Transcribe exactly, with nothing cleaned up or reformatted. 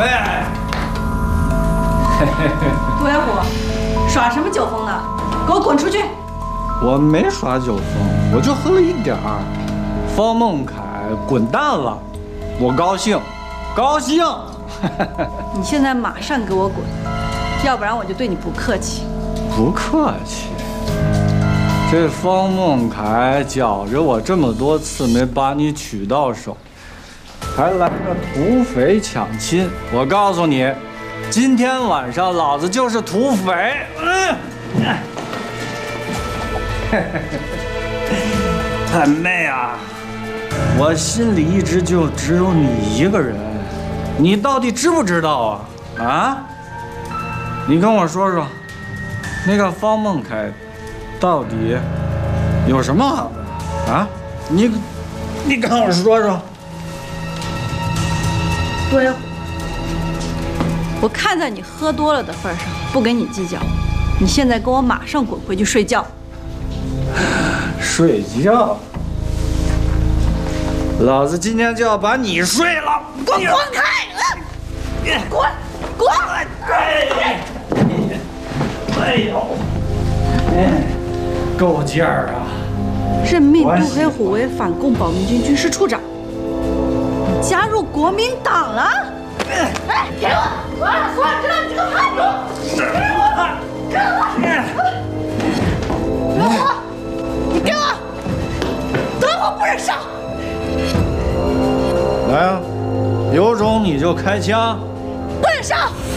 喂， 杜元虎，耍什么酒疯呢？给我滚出去！ 我没耍酒疯，我就喝了一点儿。方孟凯滚蛋了，我高兴，高兴。 你现在马上给我滚，要不然我就对你不客气。 不客气。这方孟凯搅着我这么多次没把你娶到手，还来个土匪抢亲。我告诉你，今天晚上老子就是土匪。嗯。太妹啊！我心里一直就只有你一个人，你到底知不知道啊？啊？你跟我说说，那个方孟凯到底有什么好的啊？你，你跟我说说。 对，我看在你喝多了的份上，不跟你计较。你现在跟我马上滚回去睡觉。 睡觉？老子今天就要把你睡了！ 给我滚开！滚！滚！ 哎！哎呦！哎，够劲儿啊！ 任命杜黑虎为反共保民军军事处长，你加入国民党了？哎，给我！我让所有人知道你这个叛徒！给我！给我！德虎，你给我！德虎不忍上！ 来啊，有种你就开枪！ 不忍上！